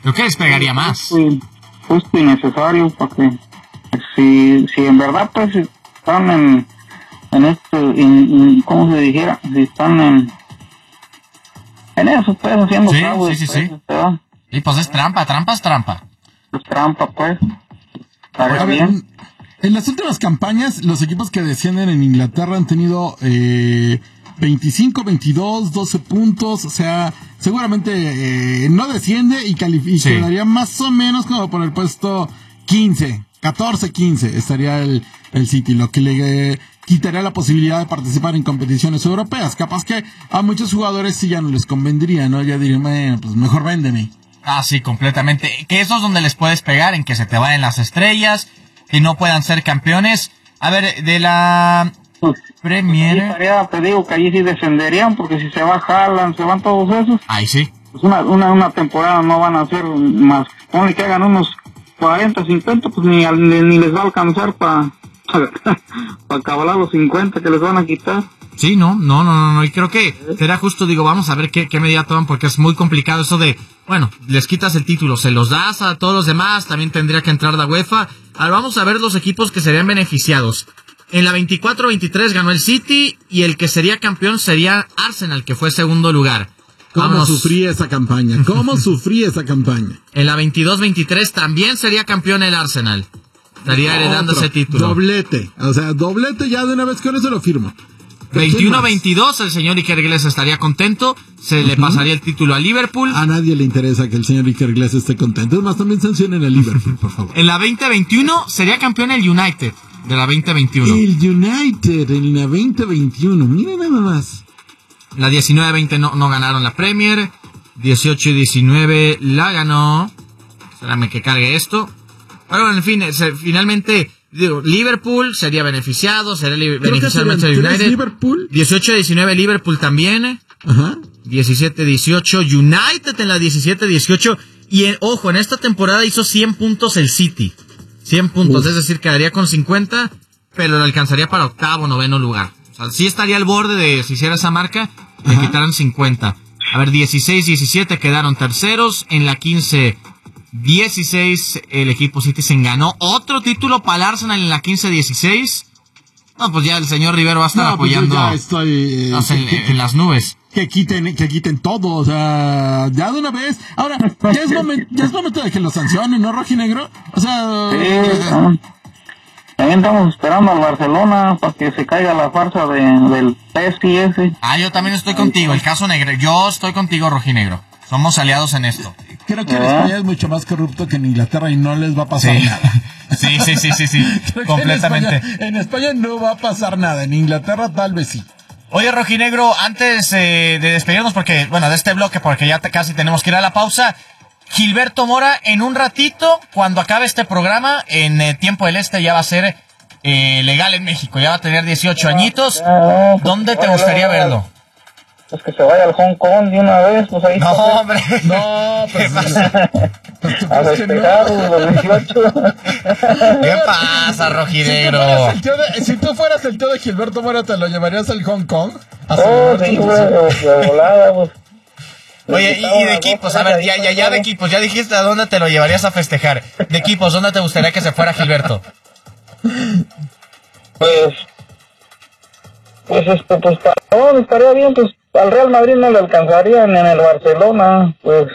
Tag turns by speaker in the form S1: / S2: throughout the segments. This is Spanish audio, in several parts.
S1: Creo que les pegaría más.
S2: Justo y necesario, porque si en verdad pues están en esto, ¿cómo se dijera? Si están en eso, pues, haciendo fraude.
S1: Sí. Y pues es trampa.
S2: Es trampa, pues.
S3: A ver, en las últimas campañas, los equipos que descienden en Inglaterra han tenido 25, 22, 12 puntos. O sea, seguramente no desciende y quedaría más o menos como por el puesto 15, 14, 15 estaría el City, lo que le quitaría la posibilidad de participar en competiciones europeas. Capaz que a muchos jugadores sí ya no les convendría, ¿no? Ya dirían, pues mejor véndeme.
S1: Ah, sí, completamente. Que eso es donde les puedes pegar, en que se te vayan las estrellas, que no puedan ser campeones. A ver, de la Premier...
S2: Te digo que allí sí descenderían, porque si se va Haaland, se van todos esos.
S1: Ahí sí.
S2: Pues una temporada no van a hacer más. Ponle que hagan unos 40, 50, pues ni les va a alcanzar para acabar los 50 que les van a quitar.
S1: Sí, no, y creo que será justo, digo, vamos a ver qué medida toman, porque es muy complicado eso de, bueno, les quitas el título, se los das a todos los demás, también tendría que entrar la UEFA. Ahora vamos a ver los equipos que serían beneficiados. En la 24-23 ganó el City, y el que sería campeón sería Arsenal, que fue segundo lugar.
S3: ¿Cómo sufrí esa campaña? En
S1: la 22-23 también sería campeón el Arsenal. Estaría heredando ese título.
S3: Doblete ya de una vez, con eso lo firmo.
S1: 21-22, el señor Iker Iglesias estaría contento, se le pasaría el título a Liverpool.
S3: A nadie le interesa que el señor Iker Iglesias esté contento, es más, también sancionen a Liverpool, por favor.
S1: En la 2021 sería campeón el United, de la 2021.
S3: El United en la 2021, mira nada más.
S1: La 19-20 no ganaron la Premier, 18 y 19 la ganó. Espérame que cargue esto. Pero bueno, en fin, finalmente... Digo, Liverpool sería beneficiado, beneficiado el United.
S3: Liverpool.
S1: 18-19 Liverpool también.
S3: Ajá.
S1: 17-18 United en la 17-18. Y ojo, en esta temporada hizo 100 puntos el City. 100 puntos, es decir, quedaría con 50, pero lo alcanzaría para octavo, noveno lugar. O sea, sí estaría al borde de, si hiciera esa marca, le quitaran 50. A ver, 16-17 quedaron terceros. En la 15-16 el equipo Citizen ganó otro título para el Arsenal en la 15-16. No, pues ya el señor Rivero va a estar apoyando.
S3: Ya estoy
S1: en las nubes.
S3: Que quiten todo, o sea, ya de una vez. Ahora, ya es momento de que lo sancionen, ¿no, rojinegro? O sea...
S2: También estamos esperando al Barcelona para que se caiga la farsa del PSG.
S1: Yo también estoy contigo, el caso negro. Yo estoy contigo, rojinegro. Somos aliados en esto.
S3: Creo que en España es mucho más corrupto que en Inglaterra y no les va a pasar nada.
S1: Sí. Completamente.
S3: En España no va a pasar nada, en Inglaterra tal vez sí.
S1: Oye, rojinegro, antes de despedirnos, porque, bueno, de este bloque, porque ya casi tenemos que ir a la pausa, Gilberto Mora, en un ratito, cuando acabe este programa, en Tiempo del Este ya va a ser legal en México, ya va a tener 18 añitos. ¿Dónde te gustaría verlo?
S2: Pues que se vaya al Hong Kong de una vez, pues ahí.
S1: No, hombre.
S3: No, pues
S2: a festejar los 18.
S1: ¿Qué pasa, rojinegro?
S3: Si tú fueras el tío de Gilberto Mora, ¿te lo llevarías al Hong Kong?
S2: Sí, de volada, pues.
S1: Oye, y de equipos, a ver, ya de equipos, ya dijiste a dónde te lo llevarías a festejar. De equipos, ¿dónde te gustaría que se fuera Gilberto?
S2: Pues estaría bien, pues al Real Madrid no le alcanzarían, en el Barcelona, pues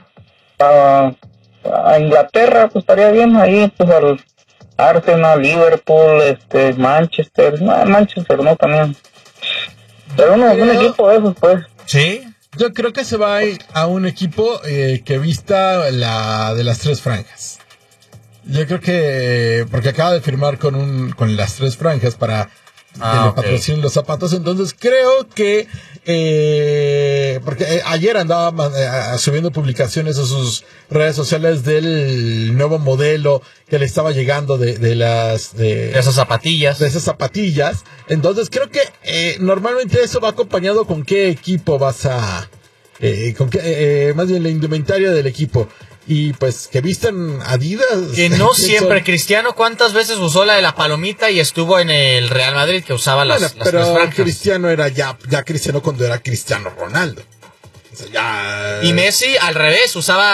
S2: a Inglaterra pues estaría bien, ahí pues al Arsenal, Liverpool, Manchester no también, pero un equipo de esos pues.
S1: Sí.
S3: Yo creo que se va a ir a un equipo que vista la de las tres franjas. Yo creo que porque acaba de firmar con las tres franjas para que le patrocinen los zapatos, entonces creo que porque ayer andaba subiendo publicaciones a sus redes sociales del nuevo modelo que le estaba llegando de
S1: esas zapatillas.
S3: De esas zapatillas. Entonces creo que normalmente eso va acompañado con qué equipo vas a más bien la indumentaria del equipo. Y pues que vistan Adidas.
S1: Que no siempre, Cristiano, ¿cuántas veces usó la de la palomita y estuvo en el Real Madrid que usaba las
S3: pero
S1: franjas?
S3: Cristiano era ya Cristiano cuando era Cristiano Ronaldo. O sea,
S1: Y Messi al revés, usaba